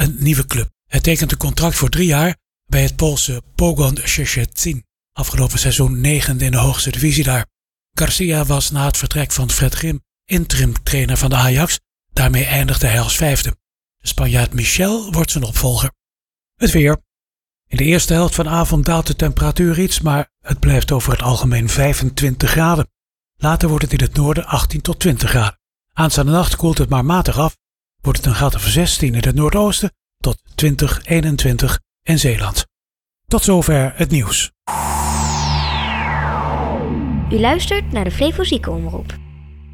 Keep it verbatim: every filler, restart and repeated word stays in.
een nieuwe club. Hij tekent een contract voor drie jaar bij het Poolse Pogoń Szczecin. Afgelopen seizoen negende in de hoogste divisie daar. Garcia was na het vertrek van Fred Grim interim trainer van de Ajax. Daarmee eindigde hij als vijfde. De Spanjaard Michel wordt zijn opvolger. Het weer. In de eerste helft van de avond daalt de temperatuur iets, maar het blijft over het algemeen vijfentwintig graden. Later wordt het in het noorden achttien tot twintig graden. Aanstaande nacht koelt het maar matig af. Wordt het een graad of zestien in het noordoosten tot twintig, eenentwintig in Zeeland. Tot zover het nieuws. U luistert naar de Flevo Ziekenomroep.